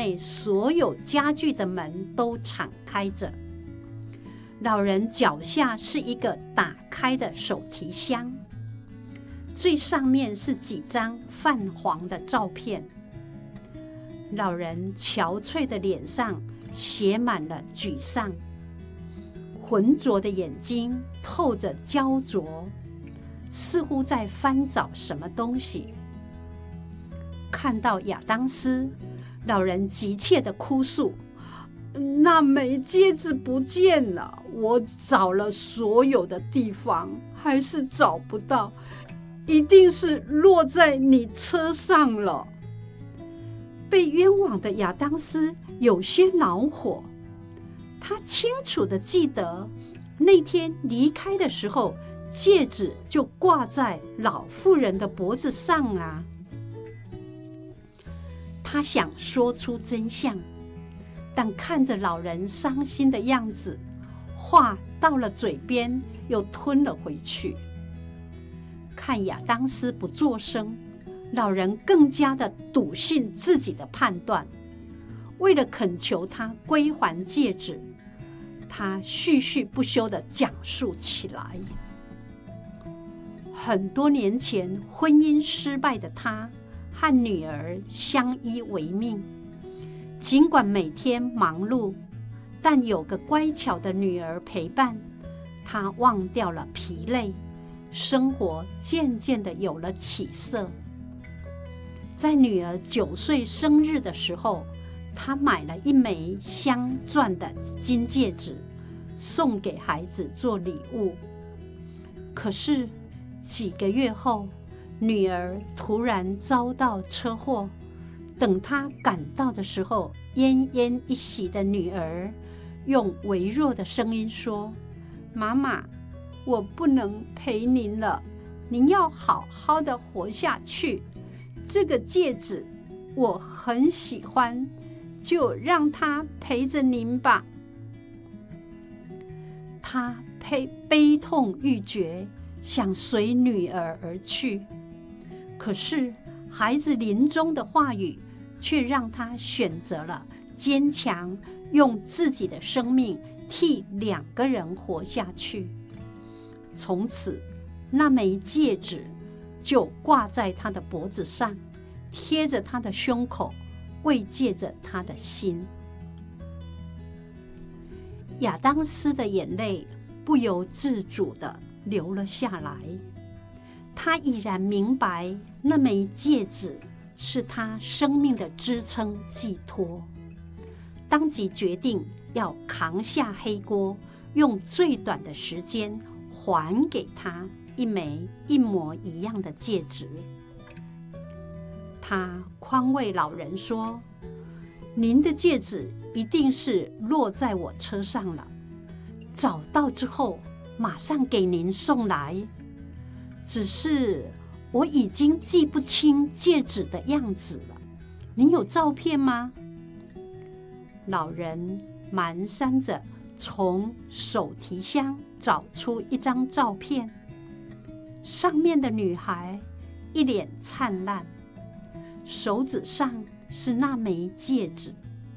内所有家具的门都敞开着。老人脚下是一个打开的手提箱，最上面是几张泛黄的照片。老人憔悴的脸上写满了沮丧，浑浊的眼睛透着焦灼，似乎在翻找什么东西。看到亚当斯，老人急切地哭诉：那枚戒指不见了，我找了所有的地方，还是找不到，一定是落在你车上了。被冤枉的亚当斯有些恼火，他清楚地记得那天离开的时候，戒指就挂在老妇人的脖子上啊。他想说出真相，但看着老人伤心的样子，话到了嘴边又吞了回去。看亚当斯不作声，老人更加的笃信自己的判断。为了恳求他归还戒指，他絮絮不休地讲述起来。很多年前，婚姻失败的他和女儿相依为命，尽管每天忙碌，但有个乖巧的女儿陪伴，他忘掉了疲累，生活渐渐地有了起色。在女儿9岁生日的时候，他买了一枚镶钻的金戒指，送给孩子做礼物。可是几个月后，女儿突然遭到车祸。等他赶到的时候，奄奄一息的女儿用微弱的声音说：妈妈，我不能陪您了，您要好好的活下去。这个戒指我很喜欢，就让它陪着您吧。他悲痛欲绝，想随女儿而去，可是孩子临终的话语却让他选择了坚强，用自己的生命替2个人活下去。从此，那枚戒指就挂在他的脖子上，贴着他的胸口，慰藉着他的心。亚当斯的眼泪不由自主地流了下来。他已然明白，那枚戒指是他生命的支撑寄托，当即决定要扛下黑锅，用最短的时间还给他一枚一模一样的戒指。他宽慰老人说：您的戒指一定是落在我车上了，找到之后马上给您送来。只是我已经记不清戒指的样子了，您有照片吗？老人蹒跚着从手提箱找出一张照片，上面的女孩一脸灿烂，手指上是那枚戒指。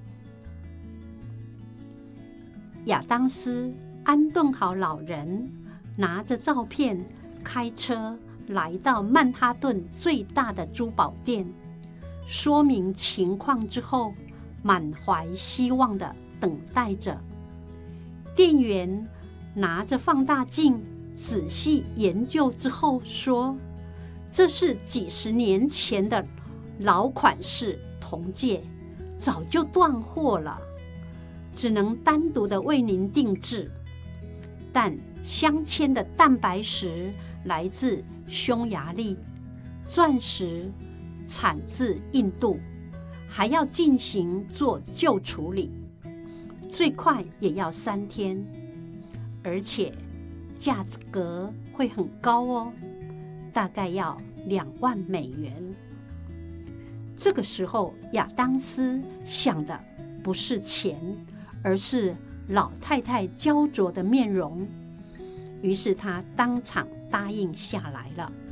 亚当斯安顿好老人，拿着照片开车来到曼哈顿最大的珠宝店，说明情况之后，满怀希望地等待着。店员拿着放大镜仔细研究之后说：这是几十年前的老款式铜戒，早就断货了，只能单独的为您定制。但镶嵌的蛋白石来自匈牙利，钻石产自印度，还要进行做旧处理，最快也要3天，而且价格会很高哦，大概要2万美元。这个时候，亚当斯想的不是钱，而是老太太焦灼的面容，于是他当场答应下来了。